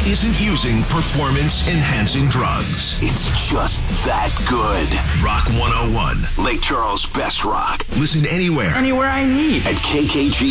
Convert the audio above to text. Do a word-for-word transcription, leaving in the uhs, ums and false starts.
isn't using performance-enhancing drugs. It's just that good. Rock one oh one. Lake Charles' best rock. Listen anywhere. Anywhere I need. At K K G